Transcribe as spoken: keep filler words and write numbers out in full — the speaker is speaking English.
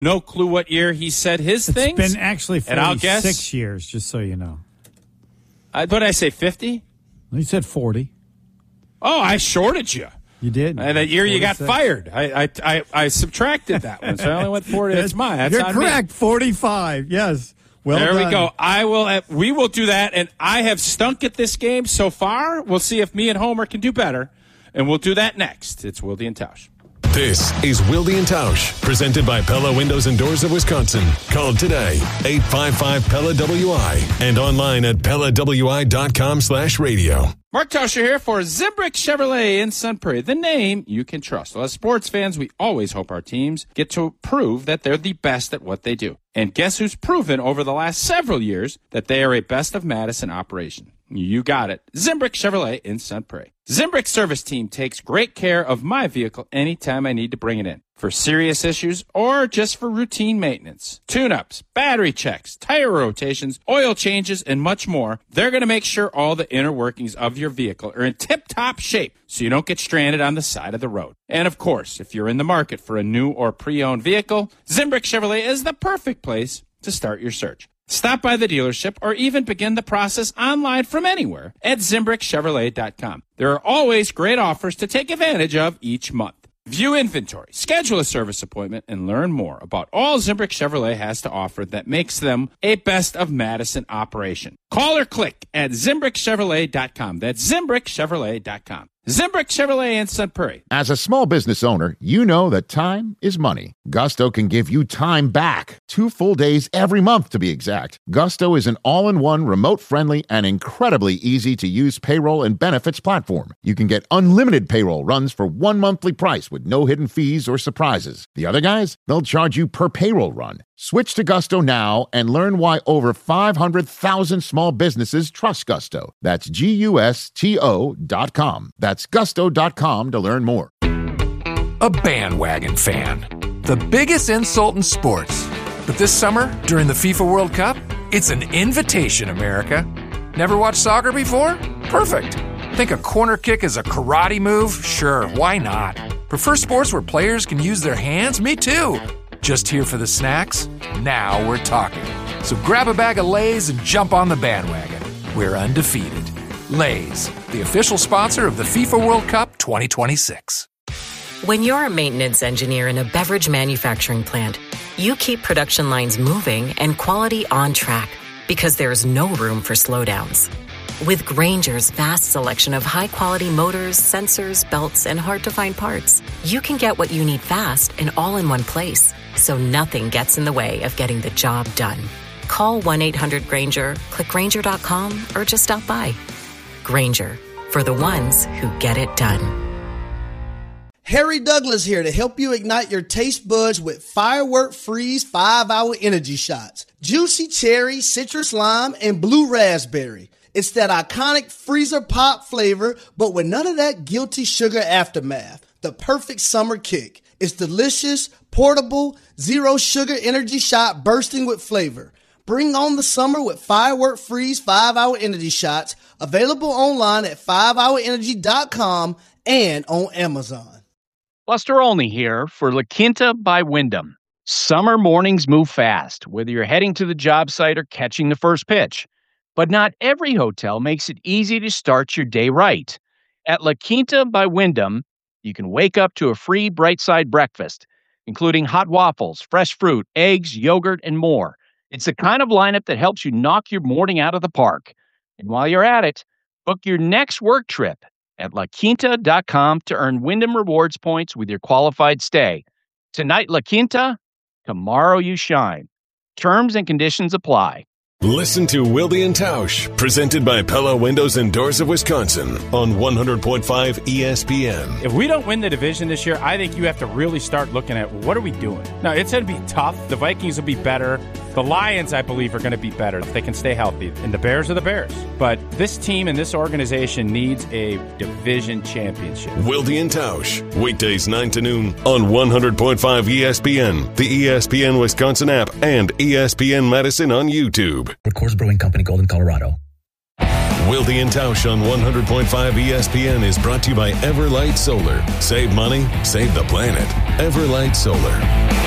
No clue what year he said his It's things. been actually and I'll forty-six guess, years, just so you know. I, what did I say, fifty? He said forty. Oh, I shorted you. You did. And that year you got forty-six. fired. I, I I I subtracted that one, so I only went forty. That's mine. That's You're on correct. me. forty-five. Yes. Well there done. we go. I will. Uh, we will do that, and I have stunk at this game so far. We'll see if me and Homer can do better, and we'll do that next. It's Wilde and Tausch. This is Wilde and Tausch, presented by Pella Windows and Doors of Wisconsin. Call today, eight five five P E L L A W I, and online at Pella W I dot com slash radio. Mark Tauscher here for Zimbrick Chevrolet in Sun Prairie, the name you can trust. Well, as sports fans, we always hope our teams get to prove that they're the best at what they do. And guess who's proven over the last several years that they are a best of Madison operation? You got it. Zimbrick Chevrolet in Sun Prairie. Zimbrick service team takes great care of my vehicle anytime I need to bring it in. For serious issues or just for routine maintenance. Tune-ups, battery checks, tire rotations, oil changes, and much more. They're going to make sure all the inner workings of your vehicle are in tip-top shape so you don't get stranded on the side of the road. And of course, if you're in the market for a new or pre-owned vehicle, Zimbrick Chevrolet is the perfect place to start your search. Stop by the dealership or even begin the process online from anywhere at Zimbrick Chevrolet dot com. There are always great offers to take advantage of each month. View inventory, schedule a service appointment, and learn more about all Zimbrick Chevrolet has to offer that makes them a best of Madison operation. Call or click at Zimbrick Chevrolet dot com. That's Zimbrick Chevrolet dot com. Zimbrick Chevrolet in Sun Prairie. As a small business owner, you know that time is money. Gusto can give you time back. Two full days every month, to be exact. Gusto is an all-in-one, remote-friendly, and incredibly easy-to-use payroll and benefits platform. You can get unlimited payroll runs for one monthly price with no hidden fees or surprises. The other guys, they'll charge you per payroll run. Switch to Gusto now and learn why over five hundred thousand small businesses trust Gusto. That's G U S T O dot com. That's gusto dot com to learn more. A bandwagon fan. The biggest insult in sports. But this summer, during the FIFA World Cup, it's an invitation, America. Never watched soccer before? Perfect. Think a corner kick is a karate move? Sure, why not? Prefer sports where players can use their hands? Me too. Just here for the snacks? Now we're talking. So grab a bag of Lay's and jump on the bandwagon. We're undefeated. Lay's, the official sponsor of the FIFA World Cup twenty twenty-six. When you're a maintenance engineer in a beverage manufacturing plant, you keep production lines moving and quality on track because there's no room for slowdowns. With Grainger's vast selection of high-quality motors, sensors, belts, and hard-to-find parts, you can get what you need fast and all in one place, so nothing gets in the way of getting the job done. Call one eight hundred Grainger, click Grainger dot com, or just stop by. Grainger, for the ones who get it done. Harry Douglas here to help you ignite your taste buds with Firework Freeze five hour Energy Shots. Juicy cherry, citrus lime, and blue raspberry. It's that iconic freezer pop flavor, but with none of that guilty sugar aftermath. The perfect summer kick. It's delicious, portable, zero sugar energy shot bursting with flavor. Bring on the summer with Firework Freeze five hour Energy Shots. Available online at five hour energy dot com and on Amazon. Buster Olney here for La Quinta by Wyndham. Summer mornings move fast, whether you're heading to the job site or catching the first pitch. But not every hotel makes it easy to start your day right. At La Quinta by Wyndham, you can wake up to a free Bright Side breakfast, including hot waffles, fresh fruit, eggs, yogurt, and more. It's the kind of lineup that helps you knock your morning out of the park. And while you're at it, book your next work trip at la quinta dot com to earn Wyndham Rewards points with your qualified stay. Tonight, La Quinta, tomorrow you shine. Terms and conditions apply. Listen to Wilde and Tausch, presented by Pella Windows and Doors of Wisconsin on one hundred point five E S P N. If we don't win the division this year, I think you have to really start looking at what are we doing. Now, it's going to be tough. The Vikings will be better. The Lions, I believe, are going to be better if they can stay healthy. And the Bears are the Bears. But this team and this organization needs a division championship. Wilde and Tausch, weekdays nine to noon on one hundred point five E S P N, the E S P N Wisconsin app, and E S P N Madison on YouTube. Coors Brewing Company, Golden, Colorado. Wilde and Tausch on one hundred point five E S P N is brought to you by Everlight Solar. Save money, save the planet. Everlight Solar.